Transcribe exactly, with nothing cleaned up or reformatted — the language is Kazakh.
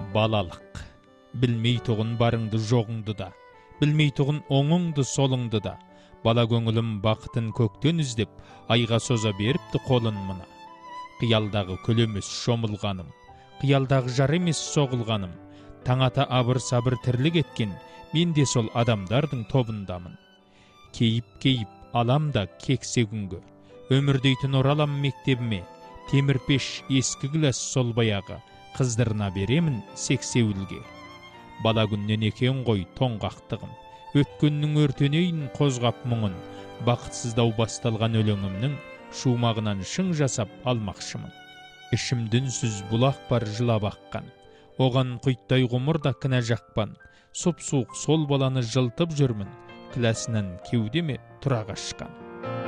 балалық. Білмей тұғын барыңды жоғыңды да, білмей тұғын оңыңды солыңды да, бала көңілім бақытын көктен іздеп, айға соза беріпті қолын мына. Қиялдағы күл емес шомылғаным, қиялдағы жар емес соғылғаным, таңата абыр-сабыр тірлік еткен, мен де сол адамдардың тобындамын. Кейіп-кейіп алам да кексе күнгі, өмірдейтін оралам мектебіме, темір пеш ескі гілас сол баяғы, қыздырына беремін сексеуілге. Бала күннен екен ғой тоңғақтығым, өткеннің өртенейін қозғап мұңын, бақытсыздау басталған өлеңімнің шумағынан шың жасап алмақшымын. Ішімдінсіз бұлақ бар жылап аққан, оған құйттай ғұмырда кінә жақпан, сұп-суық сол баланы жылтып жүрмін, кіләсінен кеудеме тұра қашқан.